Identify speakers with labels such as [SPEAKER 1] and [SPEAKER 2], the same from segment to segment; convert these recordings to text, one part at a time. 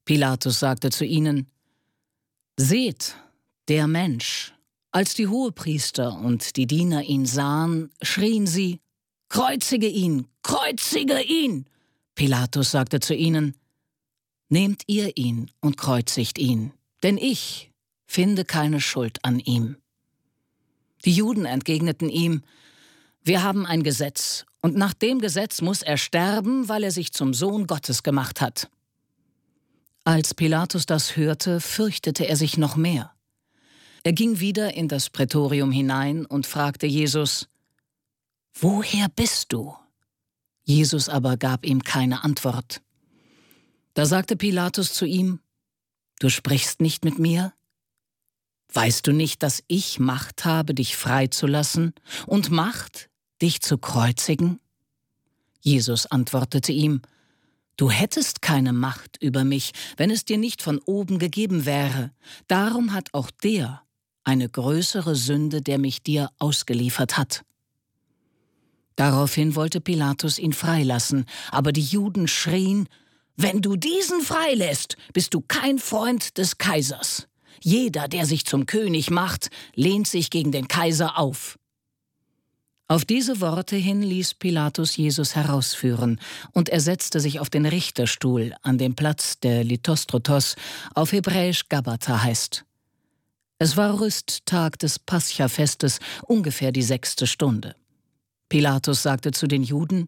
[SPEAKER 1] Pilatus sagte zu ihnen: »Seht, der Mensch!« Als die Hohepriester und die Diener ihn sahen, schrien sie: »Kreuzige ihn! Kreuzige ihn!« Pilatus sagte zu ihnen: »Nehmt ihr ihn und kreuzigt ihn, denn ich finde keine Schuld an ihm.« Die Juden entgegneten ihm: »Wir haben ein Gesetz, und nach dem Gesetz muss er sterben, weil er sich zum Sohn Gottes gemacht hat.« Als Pilatus das hörte, fürchtete er sich noch mehr. Er ging wieder in das Prätorium hinein und fragte Jesus: »Woher bist du?« Jesus aber gab ihm keine Antwort. Da sagte Pilatus zu ihm: »Du sprichst nicht mit mir? Weißt du nicht, dass ich Macht habe, dich freizulassen, und Macht, dich zu kreuzigen?« Jesus antwortete ihm: »Du hättest keine Macht über mich, wenn es dir nicht von oben gegeben wäre. Darum hat auch der eine größere Sünde, der mich dir ausgeliefert hat.« Daraufhin wollte Pilatus ihn freilassen, aber die Juden schrien: »Wenn du diesen freilässt, bist du kein Freund des Kaisers. Jeder, der sich zum König macht, lehnt sich gegen den Kaiser auf.« Auf diese Worte hin ließ Pilatus Jesus herausführen, und er setzte sich auf den Richterstuhl an dem Platz, der Lithostrotos, auf Hebräisch Gabbatha heißt. Es war Rüsttag des Pascha-Festes, ungefähr die 6. Stunde. Pilatus sagte zu den Juden: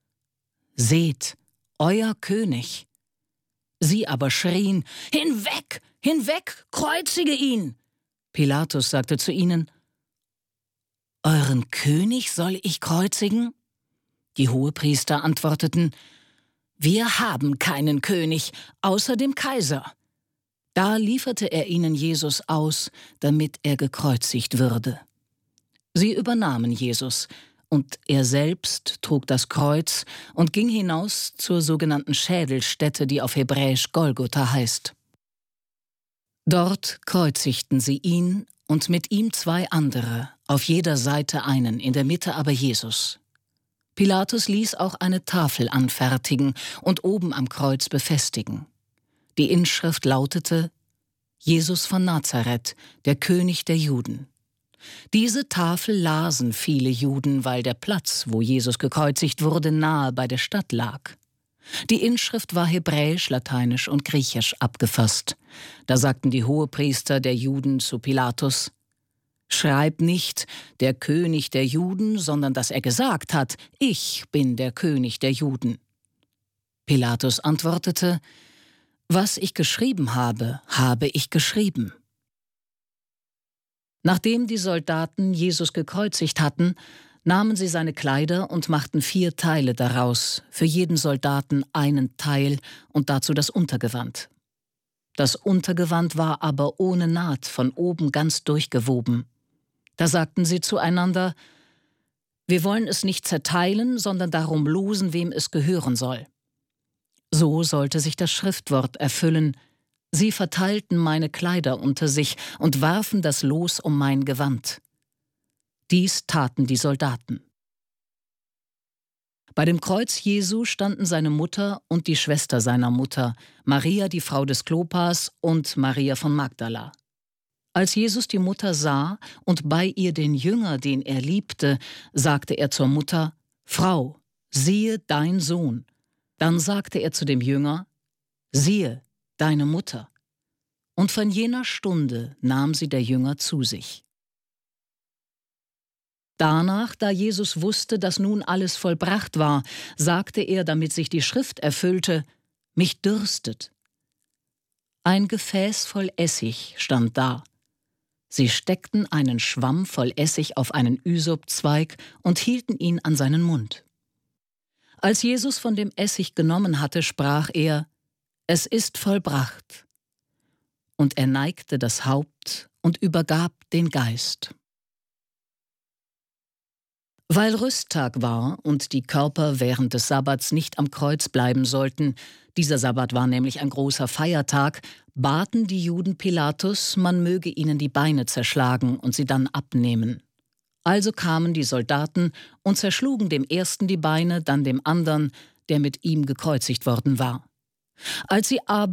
[SPEAKER 1] »Seht, euer König!« Sie aber schrien: »Hinweg, hinweg, kreuzige ihn!« Pilatus sagte zu ihnen: »Euren König soll ich kreuzigen?« Die Hohepriester antworteten: »Wir haben keinen König, außer dem Kaiser.« Da lieferte er ihnen Jesus aus, damit er gekreuzigt würde. Sie übernahmen Jesus, und er selbst trug das Kreuz und ging hinaus zur sogenannten Schädelstätte, die auf Hebräisch Golgotha heißt. Dort kreuzigten sie ihn und mit ihm 2 andere, auf jeder Seite einen, in der Mitte aber Jesus. Pilatus ließ auch eine Tafel anfertigen und oben am Kreuz befestigen. Die Inschrift lautete: Jesus von Nazareth, der König der Juden. Diese Tafel lasen viele Juden, weil der Platz, wo Jesus gekreuzigt wurde, nahe bei der Stadt lag. Die Inschrift war hebräisch, lateinisch und griechisch abgefasst. Da sagten die Hohepriester der Juden zu Pilatus: »Schreib nicht, der König der Juden, sondern dass er gesagt hat, ich bin der König der Juden.« Pilatus antwortete: »Was ich geschrieben habe, habe ich geschrieben.« Nachdem die Soldaten Jesus gekreuzigt hatten, nahmen sie seine Kleider und machten 4 Teile daraus, für jeden Soldaten einen Teil und dazu das Untergewand. Das Untergewand war aber ohne Naht, von oben ganz durchgewoben. Da sagten sie zueinander: »Wir wollen es nicht zerteilen, sondern darum losen, wem es gehören soll.« So sollte sich das Schriftwort erfüllen: »Sie verteilten meine Kleider unter sich und warfen das Los um mein Gewand.« Dies taten die Soldaten. Bei dem Kreuz Jesu standen seine Mutter und die Schwester seiner Mutter, Maria, die Frau des Klopas, und Maria von Magdala. Als Jesus die Mutter sah und bei ihr den Jünger, den er liebte, sagte er zur Mutter: »Frau, siehe dein Sohn.« Dann sagte er zu dem Jünger: »Siehe, deine Mutter.« Und von jener Stunde nahm sie der Jünger zu sich. Danach, da Jesus wusste, dass nun alles vollbracht war, sagte er, damit sich die Schrift erfüllte: »Mich dürstet.« Ein Gefäß voll Essig stand da. Sie steckten einen Schwamm voll Essig auf einen Ysopzweig und hielten ihn an seinen Mund. Als Jesus von dem Essig genommen hatte, sprach er: »Es ist vollbracht.« Und er neigte das Haupt und übergab den Geist. Weil Rüsttag war und die Körper während des Sabbats nicht am Kreuz bleiben sollten, dieser Sabbat war nämlich ein großer Feiertag, baten die Juden Pilatus, man möge ihnen die Beine zerschlagen und sie dann abnehmen. Also kamen die Soldaten und zerschlugen dem ersten die Beine, dann dem anderen, der mit ihm gekreuzigt worden war. Als sie aber